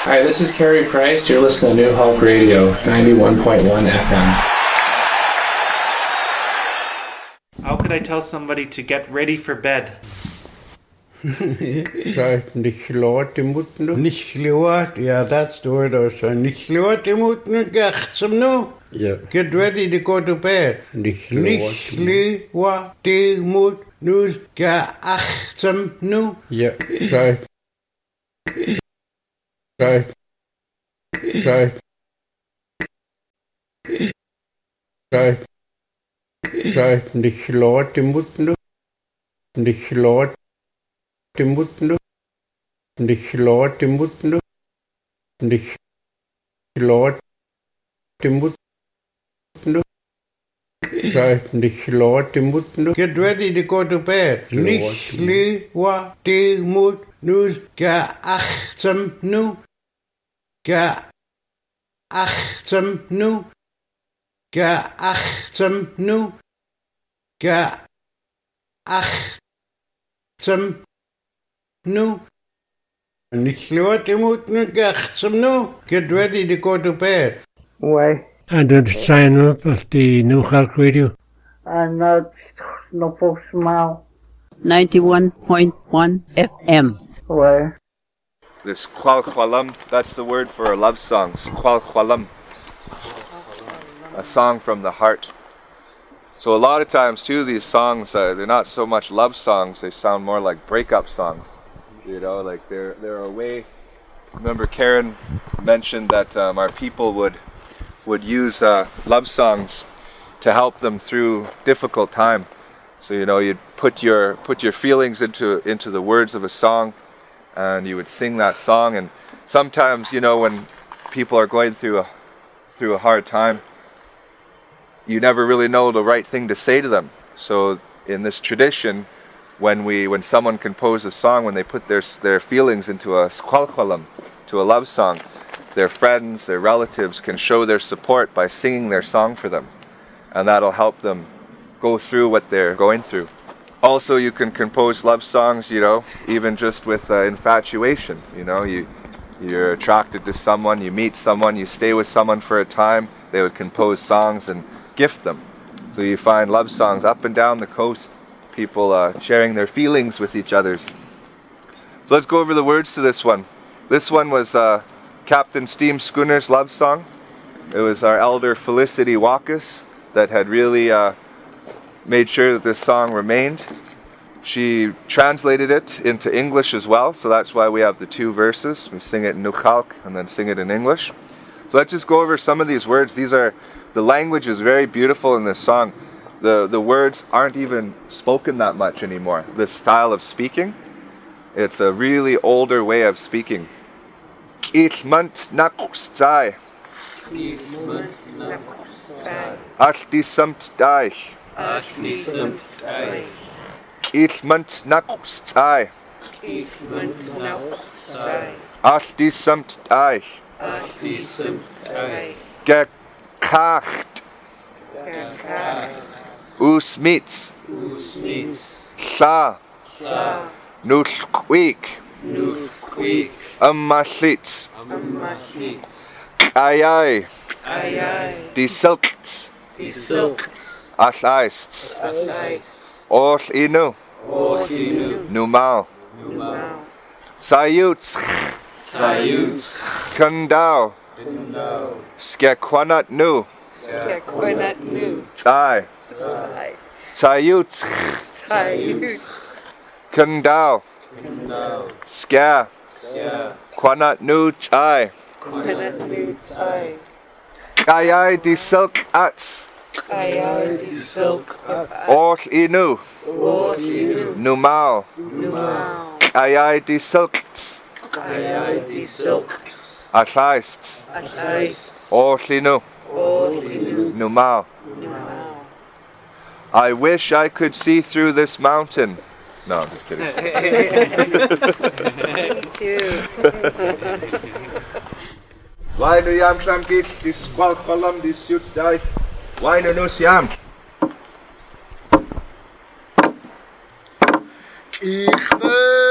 Hi, this is Carey Price. You're listening to New Hulk Radio, 91.1 FM. How could I tell somebody to get ready for bed? Nicht slort, yeah, that's the word also. Nicht slort, no. Yeah. Get ready to go to bed. Nicht slort, no. Yeah. Right. Nicht slort, no. Nicht slort, no. Nicht slort, no. Nicht slort, no. Right, nicht slort, no. Get ready to go to bed. Nicht slort, no. No. No. No. No. Nicht slort, no. Get ready to go to bed. Why? And then sign up at the New Hulk Radio. I'm not no folks smile. 91.1 FM. Why? This Kwalchwalam, that's the word for a love song. Kwalchwalam. A song from the heart. So a lot of times too, these songs, they're not so much love songs, they sound more like breakup songs. You know, like they're a way. Remember Karen mentioned that our people would use love songs to help them through difficult time. So you know, you'd put your feelings into the words of a song, and you would sing that song. And sometimes, you know, when people are going through a hard time, you never really know the right thing to say to them. So in this tradition, when someone composes a song, when they put their feelings into a squalqualam, to a love song, their friends, their relatives can show their support by singing their song for them, and that'll help them go through what they're going through. Also, you can compose love songs, you know, even just with infatuation. You know, you're attracted to someone, you meet someone, you stay with someone for a time, they would compose songs and gift them. So you find love songs up and down the coast, people sharing their feelings with each other. So let's go over the words to this one. This one was Captain Steam Schooner's love song. It was our elder Felicity Walkus that had really made sure that this song remained. She translated it into English as well, so that's why we have the two verses. We sing it in Nukhalk and then sing it in English. So let's just go over some of these words. The language is very beautiful in this song. The words aren't even spoken that much anymore. This style of speaking, it's a really older way of speaking. Kilmant nakustai. Ashti samt daich. Kilmant nakustai. Ashti samt daich. Gekacht. Usmits. Sa. Nulquik. Ammaslits. Ayai. Die silks. Ashaists. All inu. Numal. Sayuts. Kundao. Skekwanat nu. Tsai. Sayuts. Kundao. Ska. Kwanat nu tsai. Kayai di silk ats. All inu. Numao. Kayai di silks. Ashaists. All inu. Numao. I wish I could see through this mountain. No, I'm just kidding. Thank you. Why do yam sam git this qualqualam this suit die? Why no siam?